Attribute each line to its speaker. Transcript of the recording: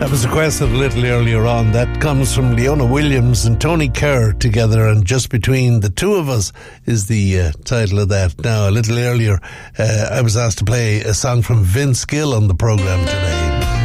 Speaker 1: That was requested a little earlier on. That comes from Leona Williams and Tony Kerr together, and Just Between the Two of Us is the title of that. Now, a little earlier, I was asked to play a song from Vince Gill on the programme today.